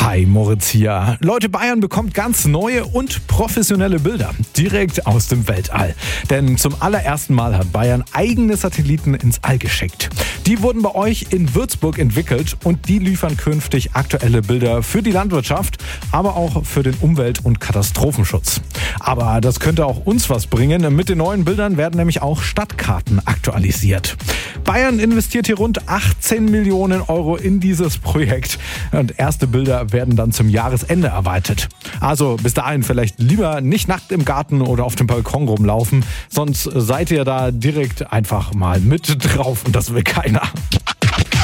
Hi, Moritz hier. Leute, Bayern bekommt ganz neue und professionelle Bilder direkt aus dem Weltall. Denn zum allerersten Mal hat Bayern eigene Satelliten ins All geschickt. Die wurden bei euch in Würzburg entwickelt und die liefern künftig aktuelle Bilder für die Landwirtschaft, aber auch für den Umwelt- und Katastrophenschutz. Aber das könnte auch uns was bringen. Mit den neuen Bildern werden nämlich auch Stadtkarten aktualisiert. Bayern investiert hier rund 18 Millionen Euro in dieses Projekt. Und erste Bilder werden dann zum Jahresende erweitert. Also bis dahin vielleicht lieber nicht nackt im Garten oder auf dem Balkon rumlaufen, sonst seid ihr da direkt einfach mal mit drauf und das will keiner.